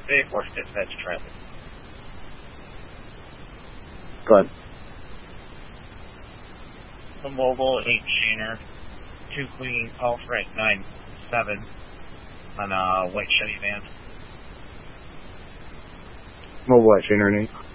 Bay Force Dispatch traffic. Go ahead. The Mobile 8 Shaner, 2 Queen, call for at 9-7 on a white Chevy van. Mobile White Shaner, Nate.